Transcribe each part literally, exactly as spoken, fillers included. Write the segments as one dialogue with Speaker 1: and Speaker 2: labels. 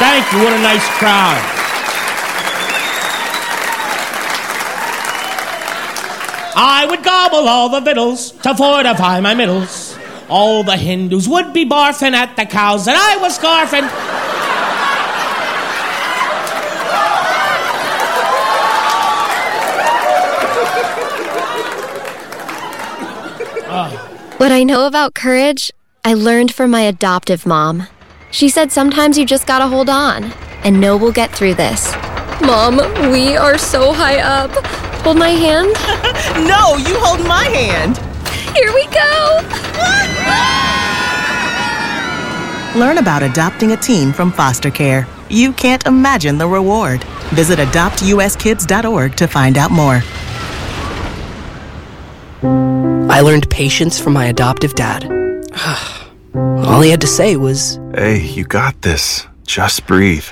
Speaker 1: Thank you. What a nice crowd. I would gobble all the victuals to fortify my middles. All the Hindus would be barfing at the cows that I was scarfing.
Speaker 2: What I know about courage, I learned from my adoptive mom. She said sometimes you just gotta hold on and know we'll get through this. Mom, we are so high up. Hold my hand.
Speaker 3: No, you hold my hand.
Speaker 2: Here we go.
Speaker 3: Learn about adopting a teen from foster care. You can't imagine the reward. Visit adopt u s kids dot org to find out more.
Speaker 4: I learned patience from my adoptive dad. All he had to say was,
Speaker 5: "Hey, you got this. Just breathe."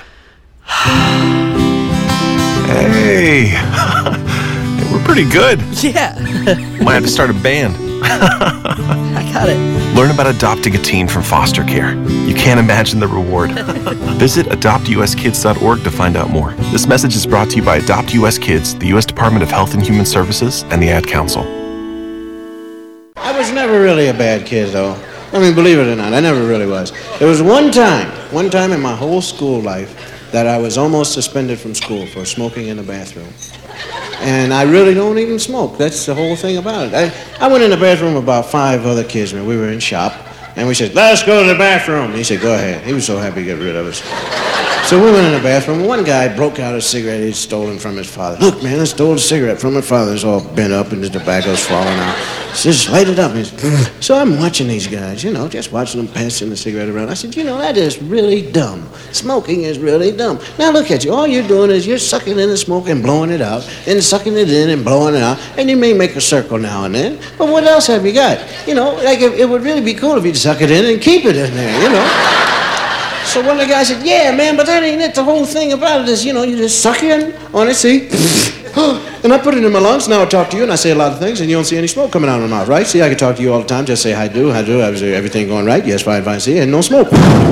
Speaker 5: Hey, we're pretty good.
Speaker 4: yeah,
Speaker 5: Might have to start a band.
Speaker 4: I got it.
Speaker 5: Learn about adopting a teen from foster care. You can't imagine the reward. Visit adopt u s kids dot org to find out more. This message is brought to you by Adopt U S Kids, the U S Department of Health and Human Services, and the Ad Council.
Speaker 6: I was never really a bad kid, though. I mean, believe it or not, I never really was. There was one time, one time in my whole school life that I was almost suspended from school for smoking in the bathroom. And I really don't even smoke. That's the whole thing about it. I, I went in the bathroom with about five other kids when we were in shop, and we said, "Let's go to the bathroom." And he said, "Go ahead." He was so happy to get rid of us. So we went in the bathroom, and one guy broke out a cigarette he'd stolen from his father. "Look, man, I stole a cigarette from my father. It's all bent up and the tobacco's falling out." He says, "Just light it up." He says, so I'm watching these guys, you know, just watching them passing the cigarette around. I said, "You know, that is really dumb. Smoking is really dumb. Now look at you. All you're doing is you're sucking in the smoke and blowing it out, and sucking it in and blowing it out, and you may make a circle now and then, but what else have you got? You know, like it, it would really be cool if you'd suck it in and keep it in there, you know." So one of the guys said, "Yeah, man, but that ain't it. The whole thing about it is, you know, you just suck in on it, see? And I put it in my lungs. Now I talk to you, and I say a lot of things, and you don't see any smoke coming out of my mouth, right? See, I can talk to you all the time. Just say, "Hi, do, hi, do. How's everything going right? Yes, fine, fine, see, and no smoke."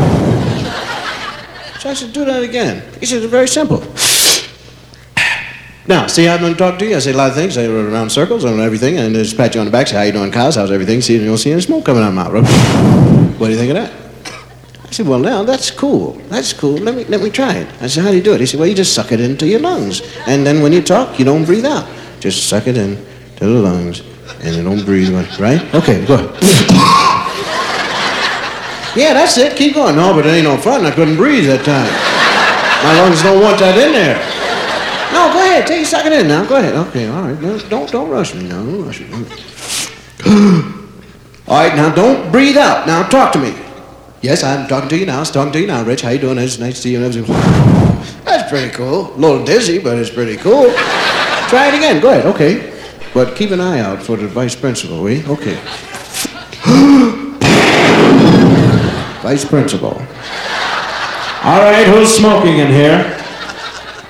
Speaker 6: So I said, "Do that again." He said, "It's very simple. Now, see how I'm going to talk to you? I say a lot of things. I run around circles and everything, and just pat you on the back, say, 'How you doing, cows? How's everything?' See, and you don't see any smoke coming out of my mouth. What do you think of that?" I said, "Well, now, that's cool. That's cool. Let me let me try it." I said, "How do you do it?" He said, "Well, you just suck it into your lungs. And then when you talk, you don't breathe out. Just suck it in to the lungs, and you don't breathe, right? Okay, go ahead." "Yeah, that's it. Keep going." "No, but it ain't no fun. I couldn't breathe that time. My lungs don't want that in there." "No, go ahead. Take suck it in now. Go ahead." "Okay, all right. No, don't, don't rush me now. Don't rush me. All right, now don't breathe out. Now talk to me." "Yes, I'm talking to you now. I'm talking to you now, Rich. How you doing? It's nice to see you." "That's pretty cool. A little dizzy, but it's pretty cool." "Try it again. Go ahead. Okay. But keep an eye out for the vice principal, will you?" "Okay." Vice principal. "All right, who's smoking in here?"